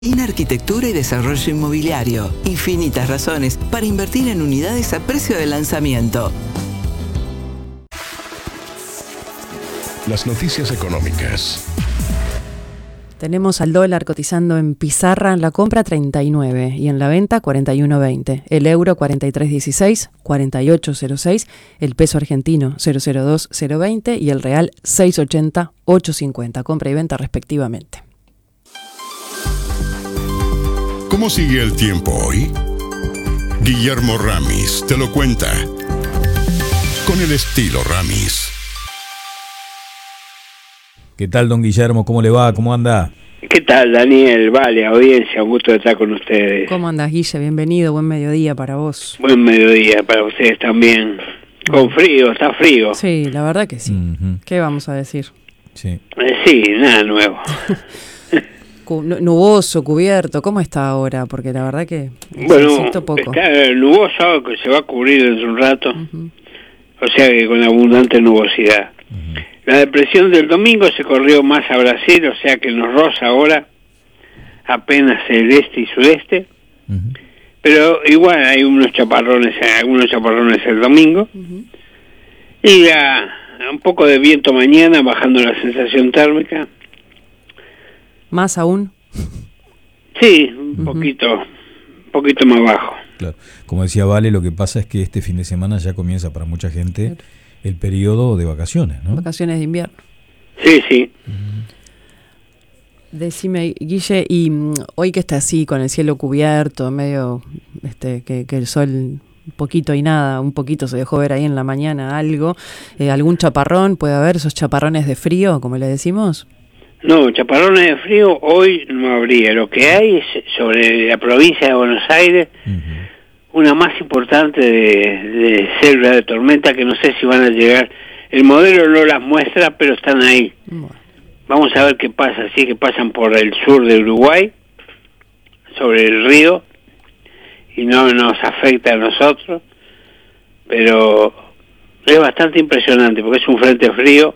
En arquitectura y desarrollo inmobiliario, infinitas razones para invertir en unidades a precio de lanzamiento. Las noticias económicas. Tenemos al dólar cotizando en pizarra en la compra 39 y en la venta 41.20. El euro 43.16, 48.06. El peso argentino 002.020 y el real 6.80, 8.50. Compra y venta respectivamente. ¿Cómo sigue el tiempo hoy? Guillermo Ramis te lo cuenta. Con el estilo Ramis. ¿Qué tal, don Guillermo? ¿Cómo le va? ¿Cómo anda? ¿Qué tal, Daniel? Vale, audiencia, un gusto de estar con ustedes. ¿Cómo andas, Guille? Bienvenido, buen mediodía para vos. Buen mediodía para ustedes también. Con frío, está frío. Sí, la verdad que sí. Uh-huh. ¿Qué vamos a decir? Sí. Sí, nada nuevo. Nuboso, cubierto, ¿cómo está ahora? Porque la verdad que Bueno, poco. Está nuboso, que se va a cubrir dentro de un rato. Uh-huh. O sea que con abundante nubosidad. Uh-huh. La depresión del domingo se corrió más a Brasil, o sea que nos roza ahora apenas el este y sudeste. Uh-huh. Pero igual hay algunos chaparrones el domingo. Uh-huh. Y un poco de viento mañana, bajando la sensación térmica. ¿Más aún? Sí, un poquito más bajo. Claro. Como decía Vale, lo que pasa es que este fin de semana ya comienza para mucha gente el periodo de vacaciones, ¿no? Vacaciones de invierno. Sí, sí. Uh-huh. Decime, Guille, y hoy que está así, con el cielo cubierto, medio que el sol un poquito y nada, un poquito se dejó ver ahí en la mañana algo, ¿algún chaparrón? ¿Puede haber esos chaparrones de frío, como le decimos? No, chaparrones de frío hoy no habría. Lo que hay es sobre la provincia de Buenos Aires, uh-huh, una más importante de células de tormenta que no sé si van a llegar. El modelo no las muestra, pero están ahí. Bueno. Vamos a ver qué pasa. Sí, que pasan por el sur de Uruguay, sobre el río, y no nos afecta a nosotros, pero es bastante impresionante porque es un frente frío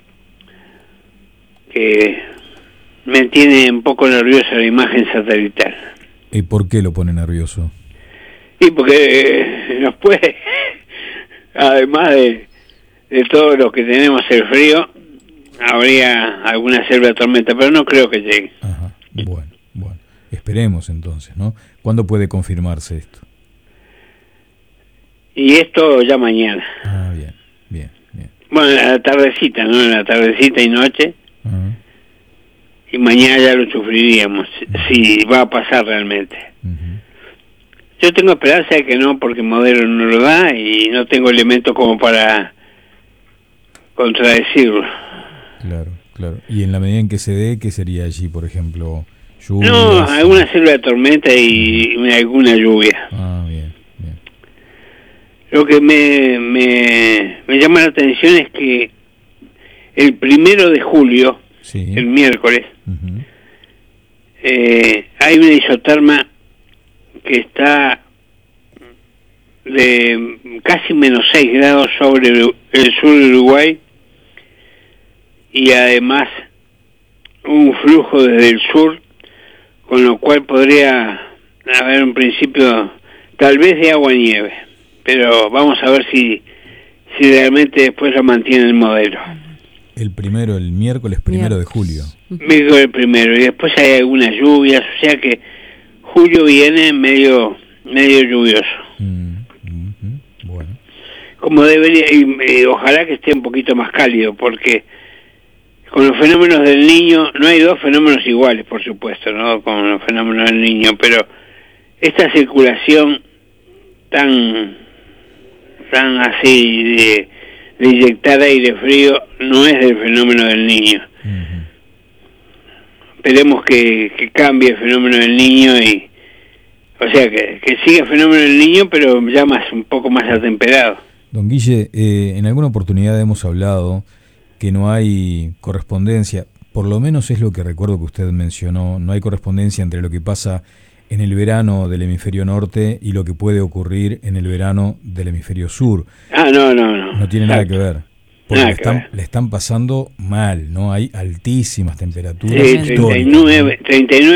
que me tiene un poco nerviosa la imagen satelital. ¿Y por qué lo pone nervioso? Y porque nos puede, además de todo lo que tenemos el frío, habría alguna selva de tormenta, pero no creo que llegue. Ajá, bueno, esperemos entonces, ¿no? ¿Cuándo puede confirmarse esto? Y esto ya mañana. Ah, bien. Bueno, en la tardecita, ¿no? En la tardecita y noche. Uh-huh. Y mañana ya lo sufriríamos, si va a pasar realmente. Uh-huh. Yo tengo esperanza de que no, porque el modelo no lo da y no tengo elementos como para contradecirlo. Claro. Y en la medida en que se dé, ¿qué sería allí, por ejemplo? Lluvias. No, alguna selva de tormenta y alguna lluvia. Ah, bien. Lo que me llama la atención es que el 1 de julio, sí, el miércoles, uh-huh, hay una isoterma que está de casi menos 6 grados sobre el sur de Uruguay, y además un flujo desde el sur, con lo cual podría haber un principio tal vez de agua-nieve, pero vamos a ver si realmente después lo mantiene el modelo. El miércoles 1 de julio. Miércoles 1, y después hay algunas lluvias, o sea que julio viene medio lluvioso. Bueno. Como debería, y ojalá que esté un poquito más cálido, porque con los fenómenos del Niño, no hay dos fenómenos iguales, por supuesto, ¿no? Con los fenómenos del Niño, pero esta circulación tan así de inyectar aire frío no es del fenómeno del Niño. Uh-huh. Esperemos que cambie el fenómeno del Niño y, o sea, que siga el fenómeno del Niño, pero ya un poco más atemperado. Don Guille, en alguna oportunidad hemos hablado que no hay correspondencia, por lo menos es lo que recuerdo que usted mencionó, no hay correspondencia entre lo que pasa en el verano del hemisferio norte y lo que puede ocurrir en el verano del hemisferio sur. No. No tiene nada que ver. Porque Nada le están pasando mal, ¿no? Hay altísimas temperaturas. Sí, 39